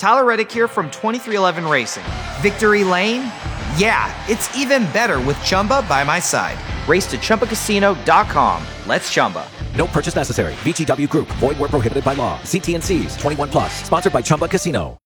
Tyler Reddick here from 2311 Racing. Victory Lane? Yeah, it's even better with Chumba by my side. Race to ChumbaCasino.com. Let's Chumba. No purchase necessary. VGW Group. Void where prohibited by law. See T&Cs. 21+. Sponsored by Chumba Casino.